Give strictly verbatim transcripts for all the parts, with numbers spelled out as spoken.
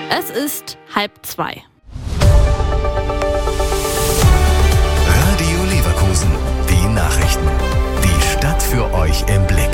Es ist halb zwei. Radio Leverkusen, die Nachrichten. Die Stadt für euch im Blick.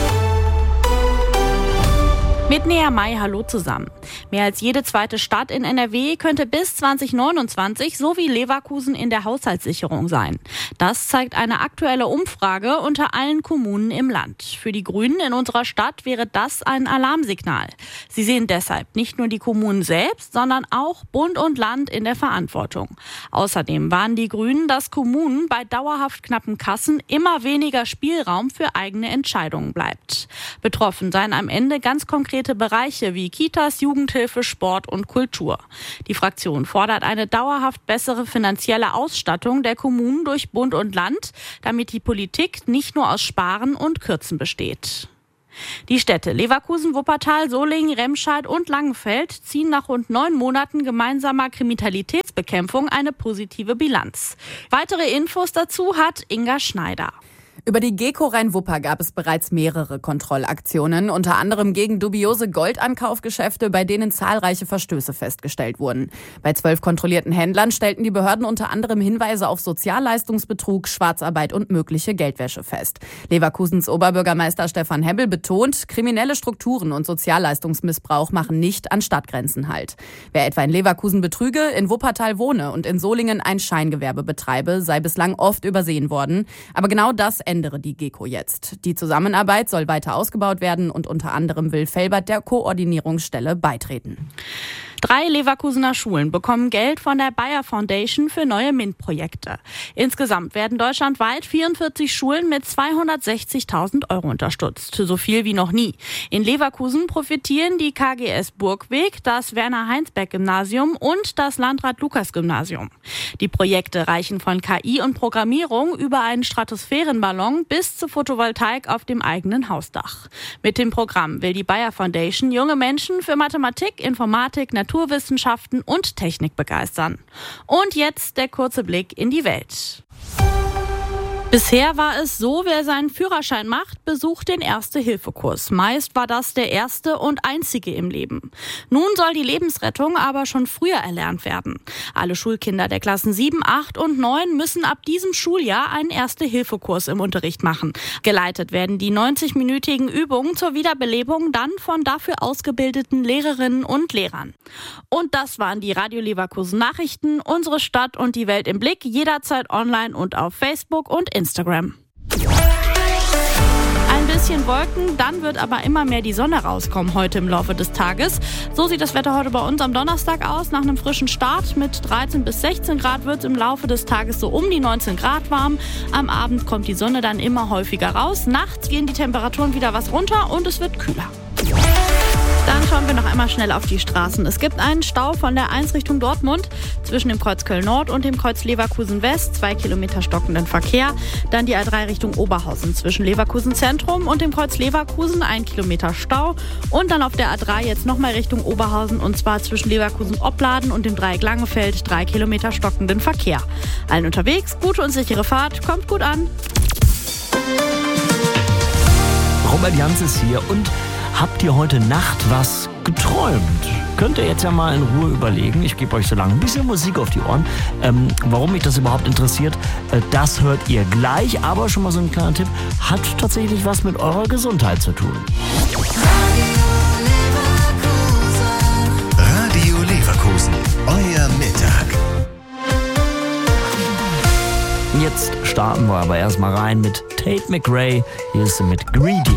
Mit Nea May, hallo zusammen. Mehr als jede zweite Stadt in N R W könnte bis zwanzig neunundzwanzig so wie Leverkusen in der Haushaltssicherung sein. Das zeigt eine aktuelle Umfrage unter allen Kommunen im Land. Für die Grünen in unserer Stadt wäre das ein Alarmsignal. Sie sehen deshalb nicht nur die Kommunen selbst, sondern auch Bund und Land in der Verantwortung. Außerdem warnen die Grünen, dass Kommunen bei dauerhaft knappen Kassen immer weniger Spielraum für eigene Entscheidungen bleibt. Betroffen seien am Ende ganz konkrete Bereiche wie Kitas, Jugendhilfe, Sport und Kultur. Die Fraktion fordert eine dauerhaft bessere finanzielle Ausstattung der Kommunen durch Bund und Land, damit die Politik nicht nur aus Sparen und Kürzen besteht. Die Städte Leverkusen, Wuppertal, Solingen, Remscheid und Langenfeld ziehen nach rund neun Monaten gemeinsamer Kriminalitätsbekämpfung eine positive Bilanz. Weitere Infos dazu hat Inga Schneider. Über die Geko Rhein-Wupper gab es bereits mehrere Kontrollaktionen, unter anderem gegen dubiose Goldankaufgeschäfte, bei denen zahlreiche Verstöße festgestellt wurden. Bei zwölf kontrollierten Händlern stellten die Behörden unter anderem Hinweise auf Sozialleistungsbetrug, Schwarzarbeit und mögliche Geldwäsche fest. Leverkusens Oberbürgermeister Stefan Hebbel betont, kriminelle Strukturen und Sozialleistungsmissbrauch machen nicht an Stadtgrenzen Halt. Wer etwa in Leverkusen betrüge, in Wuppertal wohne und in Solingen ein Scheingewerbe betreibe, sei bislang oft übersehen worden. Aber genau das ändere die Geko jetzt. Die Zusammenarbeit soll weiter ausgebaut werden und unter anderem will Felbert der Koordinierungsstelle beitreten. Drei Leverkusener Schulen bekommen Geld von der Bayer Foundation für neue MINT-Projekte. Insgesamt werden deutschlandweit vierundvierzig Schulen mit zweihundertsechzigtausend Euro unterstützt. So viel wie noch nie. In Leverkusen profitieren die K G S Burgweg, das Werner-Heinsberg-Gymnasium und das Landrat-Lukas-Gymnasium. Die Projekte reichen von K I und Programmierung über einen Stratosphärenballon bis zur Photovoltaik auf dem eigenen Hausdach. Mit dem Programm will die Bayer Foundation junge Menschen für Mathematik, Informatik, Naturwissenschaften und Technik begeistern. Und jetzt der kurze Blick in die Welt. Bisher war es so, wer seinen Führerschein macht, besucht den Erste-Hilfe-Kurs. Meist war das der erste und einzige im Leben. Nun soll die Lebensrettung aber schon früher erlernt werden. Alle Schulkinder der Klassen sieben, acht und neun müssen ab diesem Schuljahr einen Erste-Hilfe-Kurs im Unterricht machen. Geleitet werden die neunzig-minütigen Übungen zur Wiederbelebung dann von dafür ausgebildeten Lehrerinnen und Lehrern. Und das waren die Radio Leverkusen Nachrichten, unsere Stadt und die Welt im Blick, jederzeit online und auf Facebook und Instagram. Ein bisschen Wolken, dann wird aber immer mehr die Sonne rauskommen heute im Laufe des Tages. So sieht das Wetter heute bei uns am Donnerstag aus. Nach einem frischen Start mit dreizehn bis sechzehn Grad wird es im Laufe des Tages so um die neunzehn Grad warm. Am Abend kommt die Sonne dann immer häufiger raus. Nachts gehen die Temperaturen wieder was runter und es wird kühler. Dann schauen wir noch einmal schnell auf die Straßen. Es gibt einen Stau von der eins Richtung Dortmund zwischen dem Kreuz Köln-Nord und dem Kreuz Leverkusen-West. Zwei Kilometer stockenden Verkehr. Dann die A drei Richtung Oberhausen zwischen Leverkusen-Zentrum und dem Kreuz Leverkusen. Ein Kilometer Stau. Und dann auf der A drei jetzt nochmal Richtung Oberhausen und zwar zwischen Leverkusen-Opladen und dem Dreieck Langefeld. Drei Kilometer stockenden Verkehr. Allen unterwegs, gute und sichere Fahrt. Kommt gut an. Robert Jans ist hier und habt ihr heute Nacht was geträumt? Könnt ihr jetzt ja mal in Ruhe überlegen. Ich gebe euch so lange ein bisschen Musik auf die Ohren. Ähm, warum mich das überhaupt interessiert, äh, das hört ihr gleich. Aber schon mal so ein kleiner Tipp, hat tatsächlich was mit eurer Gesundheit zu tun. Radio Leverkusen, euer Mittag. Jetzt starten wir aber erstmal rein mit Tate McRae. Hier ist sie mit Greedy.